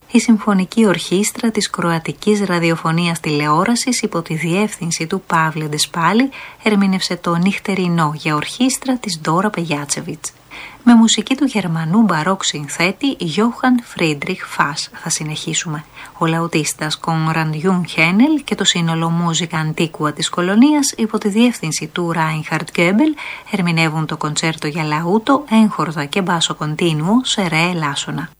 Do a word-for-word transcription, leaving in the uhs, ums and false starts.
η Συμφωνική Ορχήστρα της Κροατικής Ραδιοφωνίας Τηλεόρασης υπό τη διεύθυνση του Παύλε Ντεσπάλη ερμήνευσε το νυχτερινό για ορχήστρα της Ντόρα Πεγιάτσεβιτς. Με μουσική του Γερμανού μπαρόκ συνθέτη Γιώχαν Φρίντριχ Φας θα συνεχίσουμε. Ο λαουτίστας Κονραντ Χένελ και το σύνολο Μούζικα Αντίκουα της Κολονίας υπό τη διεύθυνση του Ράινχαρτ Γκέμπελ ερμηνεύουν το κοντσέρτο για λαούτο, έγχορδα και μπάσο κοντίνουο σε ρε ελάσσονα.